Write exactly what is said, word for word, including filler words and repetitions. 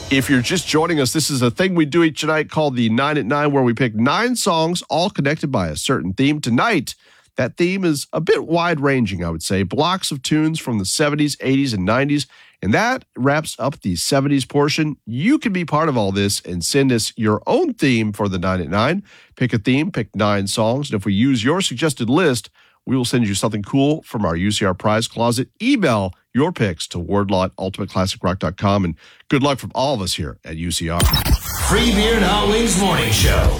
If you're just joining us, this is a thing we do each night called the Nine at Nine, where we pick nine songs, all connected by a certain theme. Tonight, that theme is a bit wide-ranging, I would say. Blocks of tunes from the seventies, eighties, and nineties. And that wraps up the seventies portion. You can be part of all this and send us your own theme for the Nine at Nine. Pick a theme, pick nine songs, and if we use your suggested list, we will send you something cool from our U C R prize closet. Email your picks to wardlaw at ultimate classic rock dot com, and good luck from all of us here at U C R. Free Beer and Hot Wings Morning Show.